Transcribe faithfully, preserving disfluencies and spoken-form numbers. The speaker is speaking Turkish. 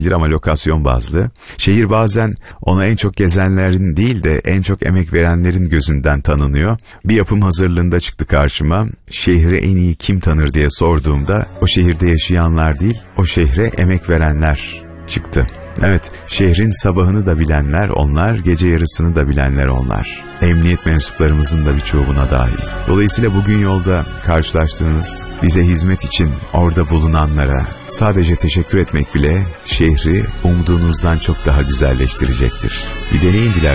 ama lokasyon bazlı. Şehir bazen ona en çok gezenlerin değil de en çok emek verenlerin gözünden tanınıyor. Bir yapım hazırlığında çıktı karşıma. Şehri en iyi kim tanır diye sorduğumda o şehirde yaşayanlar değil, o şehre emek verenler çıktı. Evet, şehrin sabahını da bilenler onlar, gece yarısını da bilenler onlar. Emniyet mensuplarımızın da birçoğu buna dahil. Dolayısıyla bugün yolda karşılaştığınız, bize hizmet için orada bulunanlara sadece teşekkür etmek bile şehri umduğunuzdan çok daha güzelleştirecektir. Bir deneyin dilerseniz.